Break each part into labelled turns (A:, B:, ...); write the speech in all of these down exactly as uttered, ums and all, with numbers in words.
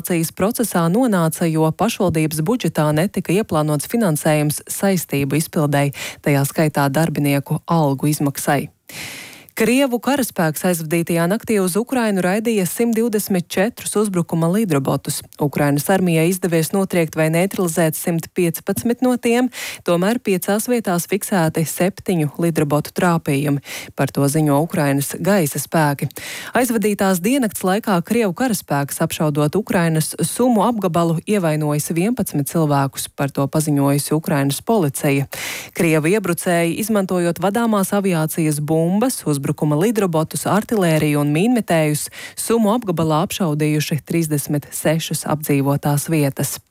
A: likvidācijas procesā nonāca, jo pašvaldības budžetā netika ieplānots finansējums saistību izpildēji, tajā skaitā darbinieku algu izmaksai. Krievu karaspēks aizvadītajā naktī uz Ukrainu raidīja simt divdesmit četrus uzbrukuma lidrobotus. Ukrainas armijai izdevies notriekt vai neutralizēt simt piecpadsmit no tiem, tomēr piecās vietās fiksēti septiņu lidrobotu trāpījumi. Par to ziņo Ukrainas gaisa spēki. Aizvadītās diennakts laikā Krievu karaspēks apšaudot Ukrainas Sumu apgabalu ievainojis vienpadsmit cilvēkus, par to paziņojusi Ukrainas policija. Krievu iebrucēji, izmantojot vadāmās aviācijas bumbas, uzbrukuma lidrobotus, artilēriju un mīnmetējus, Sumu apgabalā apšaudījuši trīsdesmit sešas apdzīvotās vietas.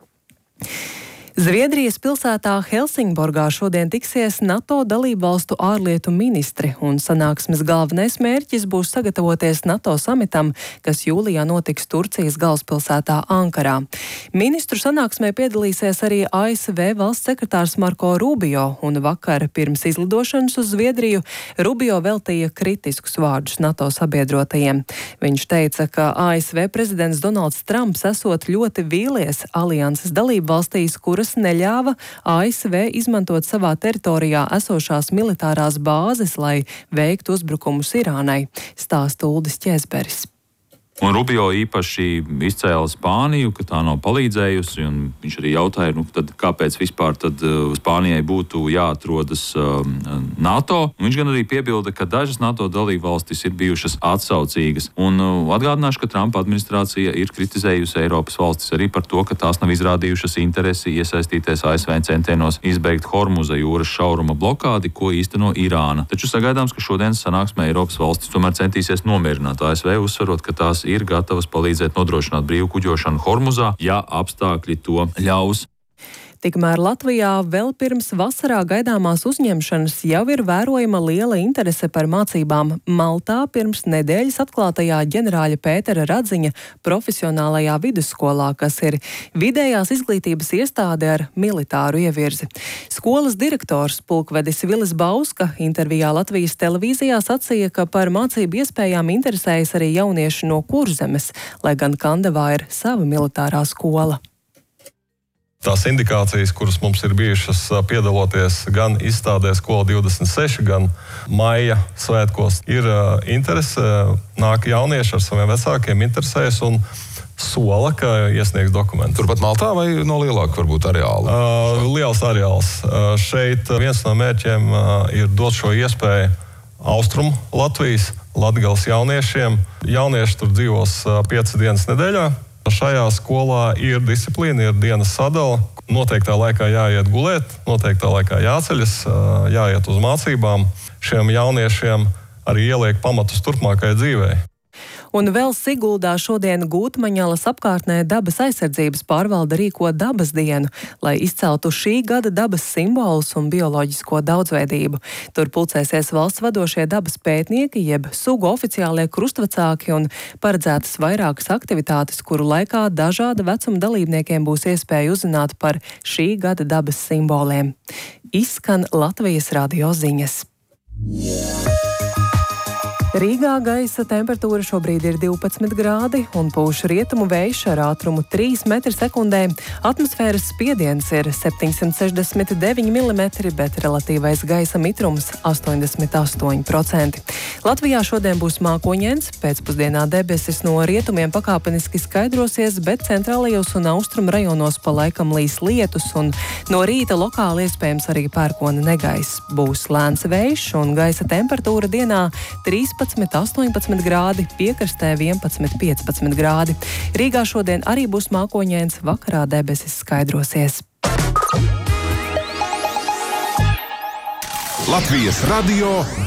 A: Zviedrijas pilsētā Helsingborgā šodien tiksies NATO dalībvalstu ārlietu ministri, un sanāksmes galvenais mērķis būs sagatavoties NATO samitam, kas jūlijā notiks Turcijas galvaspilsētā Ankarā. Ministru sanāksmē piedalīsies arī A S V valsts sekretārs Marko Rubio, un vakar pirms izlidošanas uz Zviedriju Rubio veltīja kritiskus vārdus NATO sabiedrotajiem. Viņš teica, ka A S V prezidents Donalds Trumps esot ļoti vīlies alianses dalībvalstīs, kuras neļāva A S V izmantot savā teritorijā esošās militārās bāzes, lai veiktu uzbrukumus Irānai, stāsta Uldis Ķēzberis.
B: Un Rubio īpaši izcēla Spāniju, ka tā nav palīdzējusi, un viņš arī jautāja, nu, tad, kāpēc vispār tad Spānijai būtu jāatrodas um, NATO. Un viņš gan arī piebilda, ka dažas NATO dalībvalstis ir bijušas atsaucīgas. Un uh, atgādināšu, ka Trumpa administrācija ir kritizējusi Eiropas valstis arī par to, ka tās nav izrādījušas interesi iesaistīties A S V centienos izbeigt Hormuza jūras šauruma blokādi, ko īsteno Irāna. Taču sagaidāms, ka šodienas sanāksmē Eiropas valstis tomēr centīsies nomierināt A S V, uzsverot, ka tās ir gatavas palīdzēt nodrošināt brīvu kuģošanu Hormuzā, ja apstākļi to ļaus.
A: Tikmēr Latvijā vēl pirms vasarā gaidāmās uzņemšanas jau ir vērojama liela interese par mācībām Maltā pirms nedēļas atklātajā ģenerāļa Pētera Radziņa profesionālajā vidusskolā, kas ir vidējās izglītības iestāde ar militāru ievirzi. Skolas direktors pulkvedis Vilis Bauska intervijā Latvijas televīzijā sacīja, ka par mācību iespējām interesējas arī jaunieši no Kurzemes, lai gan Kandavā ir sava militārā skola.
C: Tās indikācijas, kuras mums ir bijušas piedaloties gan izstādē Skola divdesmit seši, gan maija svētkos, ir interese, nāk jaunieši ar saviem vecākiem, interesēs un sola, ka iesniegs dokumentu.
D: Turpat Maltā vai no lielāka varbūt areāla?
C: Uh, liels areāls. Uh, šeit viens no mērķiem uh, ir dot šo iespēju Austrumu Latvijas, Latgales jauniešiem. Jaunieši tur dzīvos uh, piecas dienas nedēļā. Šajā skolā ir disciplīna, ir dienas sadala. Noteiktā laikā jāiet gulēt, noteiktā laikā jāceļas, jāiet uz mācībām. Šiem jauniešiem arī ieliek pamatus turpmākajai dzīvei.
A: Un vēl Siguldā šodien Gūtmaņalas apkārtnē dabas aizsardzības pārvalde rīko dabas dienu, lai izceltu šī gada dabas simbolus un bioloģisko daudzveidību. Tur pulcēsies valsts vadošie dabas pētnieki, jeb sugu oficiālie krustvecāki un paredzētas vairākas aktivitātes, kuru laikā dažāda vecuma dalībniekiem būs iespēja uzzināt par šī gada dabas simboliem. Izskan Latvijas radio ziņas. Rīgā gaisa temperatūra šobrīd ir divpadsmit grādi un pūš rietumu vējš ar ātrumu trīs metri sekundē. Atmosfēras spiediens ir septiņsimt sešdesmit deviņi milimetri, bet relatīvais gaisa mitrums astoņdesmit astoņi procenti. Latvijā šodien būs mākoņdienas, pēcpusdienā debesis no rietumiem pakāpeniski skaidrosies, bet centrālajos un austrumu rajonos pa laikam līs lietus un no rīta lokāli iespējams arī pērkona negaiss. Būs lēns vējš un gaisa temperatūra dienā trīspadsmit, astoņpadsmit grādi, piekrastē vienpadsmit, piecpadsmit grādi. Rīgā šodien arī būs mākoņdienas, vakarā debesis skaidrosies.
D: Latvijas radio